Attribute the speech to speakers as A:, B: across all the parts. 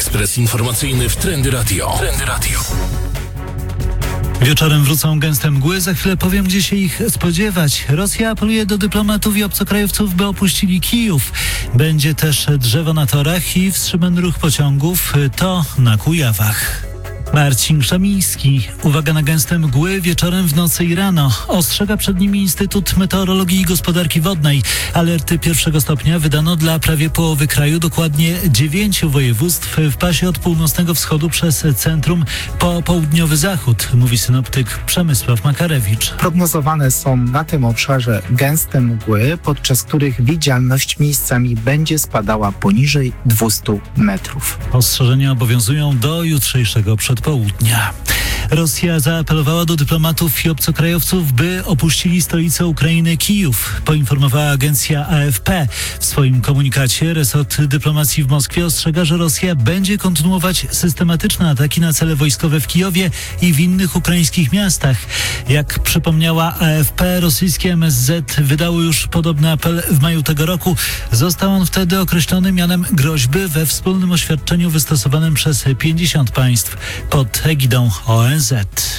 A: Ekspres informacyjny w Trendy Radio.
B: Wieczorem wrócą gęste mgły, za chwilę powiem, gdzie się ich spodziewać. Rosja apeluje do dyplomatów i obcokrajowców, by opuścili Kijów. Będzie też drzewo na torach i wstrzymany ruch pociągów, to na Kujawach. Marcin Szamiński. Uwaga na gęste mgły wieczorem, w nocy i rano. Ostrzega przed nimi Instytut Meteorologii i Gospodarki Wodnej. Alerty pierwszego stopnia wydano dla prawie połowy kraju, dokładnie 9 województw w pasie od północnego wschodu przez centrum po południowy zachód, mówi synoptyk Przemysław Makarewicz.
C: Prognozowane są na tym obszarze gęste mgły, podczas których widzialność miejscami będzie spadała poniżej 200 metrów.
B: Ostrzeżenia obowiązują do jutrzejszego przedpołudnia. Rosja zaapelowała do dyplomatów i obcokrajowców, by opuścili stolicę Ukrainy Kijów, poinformowała agencja AFP. W swoim komunikacie resort dyplomacji w Moskwie ostrzega, że Rosja będzie kontynuować systematyczne ataki na cele wojskowe w Kijowie i w innych ukraińskich miastach. Jak przypomniała AFP, rosyjskie MSZ wydało już podobny apel w maju tego roku. Został on wtedy określony mianem groźby we wspólnym oświadczeniu wystosowanym przez 50 państw pod egidą ONZ.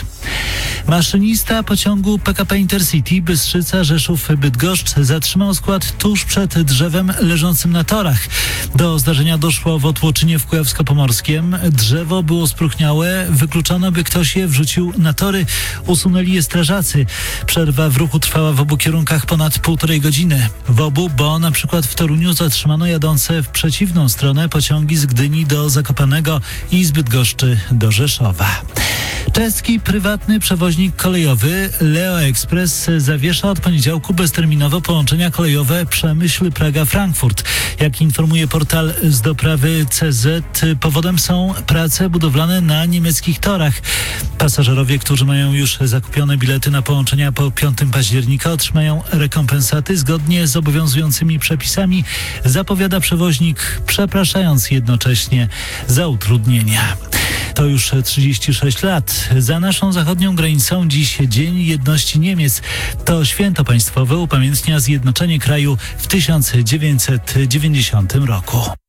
B: Maszynista pociągu PKP Intercity Bystrzyca-Rzeszów-Bydgoszcz zatrzymał skład tuż przed drzewem leżącym na torach. Do zdarzenia doszło w Otłoczynie w Kujawsko-Pomorskiem. Drzewo było spróchniałe, wykluczono, by ktoś je wrzucił na tory. Usunęli je strażacy. Przerwa w ruchu trwała w obu kierunkach ponad 1,5 godziny. W obu, bo na przykład w Toruniu zatrzymano jadące w przeciwną stronę pociągi z Gdyni do Zakopanego i z Bydgoszczy do Rzeszowa. Czeski prywatny przewoźnik kolejowy Leo Express zawiesza od poniedziałku bezterminowo połączenia kolejowe Przemyśl-Praga-Frankfurt. Jak informuje portal z doprawy CZ, powodem są prace budowlane na niemieckich torach. Pasażerowie, którzy mają już zakupione bilety na połączenia po 5 października, otrzymają rekompensaty zgodnie z obowiązującymi przepisami, zapowiada przewoźnik, przepraszając jednocześnie za utrudnienia. To już 36 lat. Za naszą zachodnią granicą dziś Dzień Jedności Niemiec. To święto państwowe upamiętnia zjednoczenie kraju w 1990 roku.